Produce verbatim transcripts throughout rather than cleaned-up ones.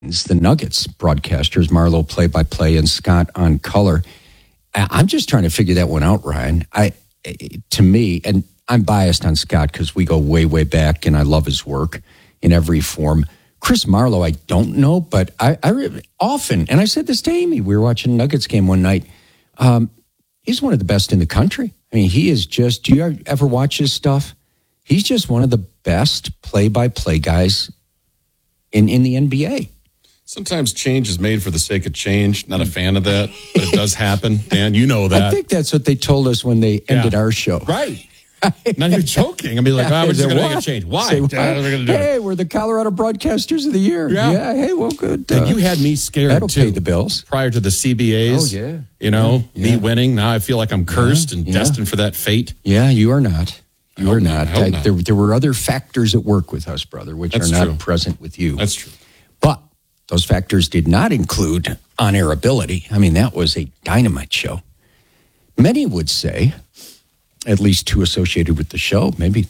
the Nuggets broadcasters, Marlo play-by-play and Scott on color. I'm just trying to figure that one out, Ryan. I, to me, and I'm biased on Scott because we go way, way back, and I love his work in every form. Chris Marlo, I don't know, but I, I often, and I said this to Amy, we were watching a Nuggets game one night. Um, he's one of the best in the country. I mean, he is just, do you ever watch his stuff? He's just one of the best play-by-play guys in, in the N B A. Sometimes change is made for the sake of change. Not a fan of that, but it does happen. Dan, you know that. I think that's what they told us when they ended yeah. our show. Right. Now you're joking. I mean, like, oh, we're just going to make a change. Why? Say, yeah, we're gonna do hey, it. we're the Colorado Broadcasters of the Year. Yeah. yeah hey, well, good. Uh, and you had me scared, that'll too. Pay the bills. Prior to the C B As. Oh, yeah. You know, yeah. me winning. Now I feel like I'm cursed yeah. and yeah. destined for that fate. Yeah, you are not. You are not. not. I, not. There, there were other factors at work with us, brother, which That's are not true. present with you. That's true. But those factors did not include on-air ability. I mean, that was a dynamite show. Many would say, at least two associated with the show, maybe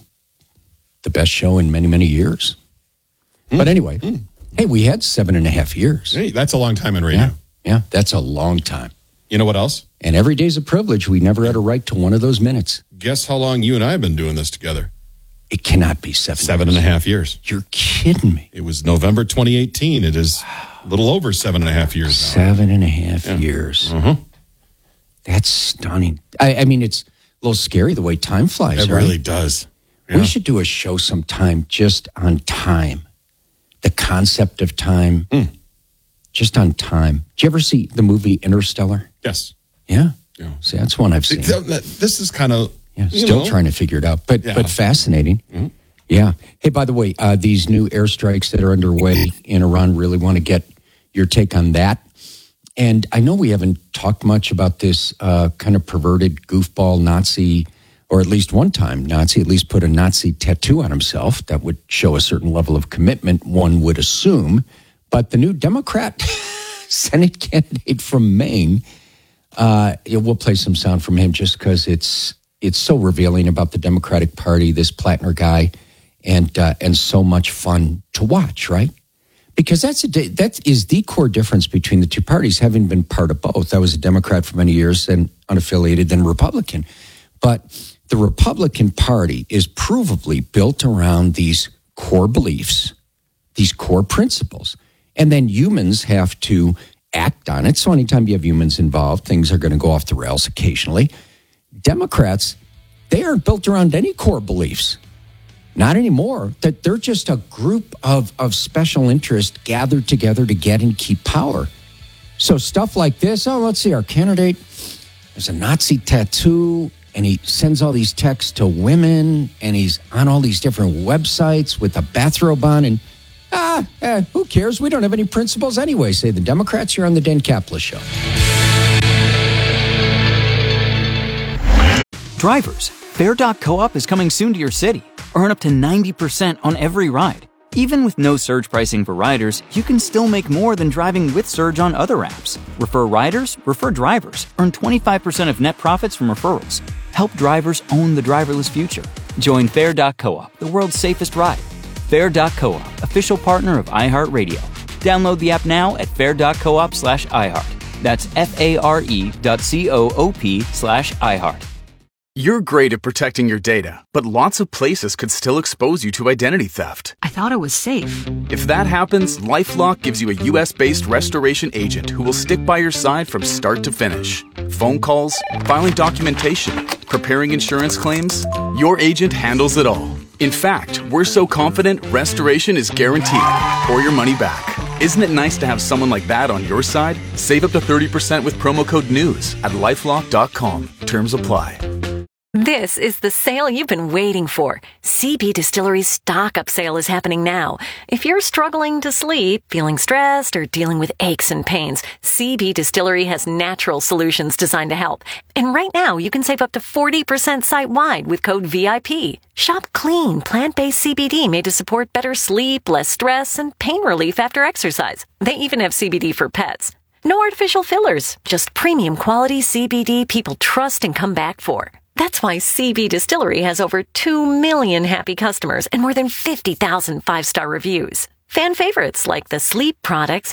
the best show in many, many years. Mm. But anyway, mm. hey, we had seven and a half years. Hey, that's a long time in radio. Yeah, yeah, that's a long time. You know what else? And every day's a privilege. We never had a right to one of those minutes. Guess how long you and I have been doing this together? It cannot be seven Seven years. and a half years. You're kidding me. It was November twenty eighteen. It is a little over seven and a half years now. Seven and a half yeah. years. Mm-hmm. That's stunning. I, I mean, it's a little scary the way time flies. It right? really does. Yeah. We should do a show sometime just on time. The concept of time. Mm. Just on time. Did you ever see the movie Interstellar? Yes. Yeah? Yeah. See, that's one I've seen. This is kind of... Yeah, still know. trying to figure it out, but yeah. but fascinating. Mm-hmm. Yeah. Hey, by the way, uh, these new airstrikes that are underway in Iran, really want to get your take on that. And I know we haven't talked much about this uh, kind of perverted goofball Nazi, or at least one time Nazi, at least put a Nazi tattoo on himself. That would show a certain level of commitment, one would assume. But the new Democrat Senate candidate from Maine, uh, we'll play some sound from him just because it's it's so revealing about the Democratic Party, this Plattner guy, and uh, and so much fun to watch, right? Because that's a, that is the core difference between the two parties, having been part of both. I was a Democrat for many years, then unaffiliated, then Republican. But the Republican Party is provably built around these core beliefs, these core principles. And then humans have to act on it. So anytime you have humans involved, things are going to go off the rails occasionally. Democrats, they aren't built around any core beliefs. Not anymore. That they're just a group of, of special interest gathered together to get and keep power. So stuff like this, oh, let's see, our candidate has a Nazi tattoo, and he sends all these texts to women, and he's on all these different websites with a bathrobe on, and ah, eh, who cares? We don't have any principles anyway, say the Democrats. You're on the Dan Kaplan Show. Drivers, Fair dot co-op is coming soon to your city. Earn up to ninety percent on every ride. Even with no surge pricing for riders, you can still make more than driving with Surge on other apps. Refer riders, refer drivers. Earn twenty-five percent of net profits from referrals. Help drivers own the driverless future. Join Fair dot co-op, the world's safest ride. Fair dot co-op, official partner of iHeartRadio. Download the app now at fair dot coop slash iHeart. That's F-A-R-E dot C-O-O-P slash iHeart. You're great at protecting your data, but lots of places could still expose you to identity theft. I thought it was safe. If that happens, LifeLock gives you a U S-based restoration agent who will stick by your side from start to finish. Phone calls, filing documentation, preparing insurance claims, your agent handles it all. In fact, we're so confident restoration is guaranteed or your money back. Isn't it nice to have someone like that on your side? Save up to thirty percent with promo code NEWS at lifelock dot com. Terms apply. This is the sale you've been waiting for. C B Distillery's stock-up sale is happening now. If you're struggling to sleep, feeling stressed, or dealing with aches and pains, C B Distillery has natural solutions designed to help. And right now, you can save up to forty percent site-wide with code V I P. Shop clean, plant-based C B D made to support better sleep, less stress, and pain relief after exercise. They even have C B D for pets. No artificial fillers, just premium quality C B D people trust and come back for. That's why C B Distillery has over two million happy customers and more than fifty thousand five-star reviews. Fan favorites like the sleep products